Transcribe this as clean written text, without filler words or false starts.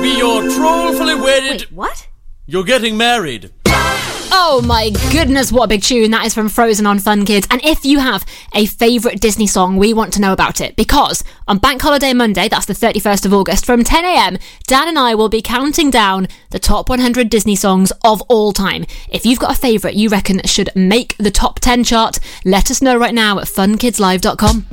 be your trollfully wedded... Wait, what? You're getting married. Oh my goodness, what a big tune. That is from Frozen on Fun Kids. And if you have a favourite Disney song, we want to know about it. Because on Bank Holiday Monday, that's the 31st of August, from 10 a.m, Dan and I will be counting down the top 100 Disney songs of all time. If you've got a favourite you reckon should make the top 10 chart, let us know right now at funkidslive.com.